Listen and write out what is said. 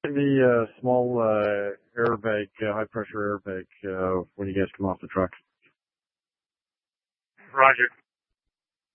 the small airbag, high pressure airbag when you guys come off the truck. Roger.